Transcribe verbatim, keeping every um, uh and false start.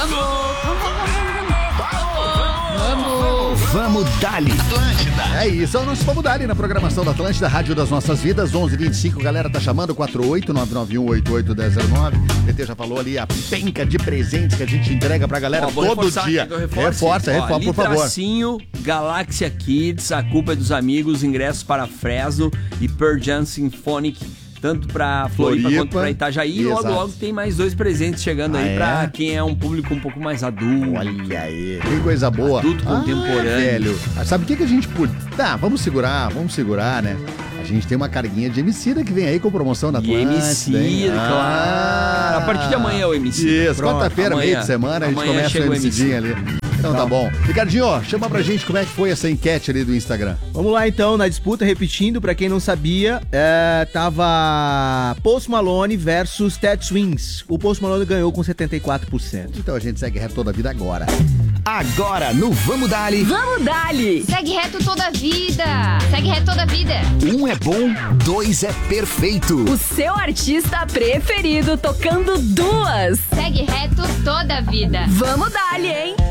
Vamos! Vamos Dali! Atlântida! É isso, é o nosso Vamos Dali na programação da Atlântida, Rádio das Nossas Vidas, onze e vinte e cinco, galera tá chamando, quatro oito nove nove um oito oito um zero zero nove. O P T já falou ali a penca de presentes que a gente entrega pra galera Ó, todo reforçar, dia. Reforça, Ó, reforça, por favor. Litracinho, Galáxia Kids, A Culpa é dos Amigos, ingressos para Fresno e Pearl Jam Symphonic, tanto pra Floripa, Floripa quanto pra Itajaí. E logo, exato. logo tem mais dois presentes chegando Ah, aí é? pra quem é um público um pouco mais adulto. Olha aí, que coisa boa. Adulto contemporâneo. Ah, velho. Ah, sabe o que, que a gente pode... Tá, vamos segurar, vamos segurar, né? A gente tem uma carguinha de Emicida que vem aí com promoção da E Atlântida. Emicida, hein? claro. A partir de amanhã é o Emicida. Isso, Pronto, quarta-feira, amanhã. meio de semana, a gente Amanhã começa chega o o Emicidinho ali. Então tá Tá. bom. Ricardinho, ó, chama pra gente como é que foi essa enquete ali do Instagram. Vamos lá então, na disputa, repetindo, pra quem não sabia, é, tava Post Malone versus Ted Swings. O Post Malone ganhou com setenta e quatro por cento. Então a gente segue reto toda a vida agora. Agora no Vamos Dali, Vamos Dali! Segue reto toda a vida. Segue reto toda a vida. um é bom, dois é perfeito. O seu artista preferido tocando duas. Segue reto toda a vida. Vamos Dali, hein?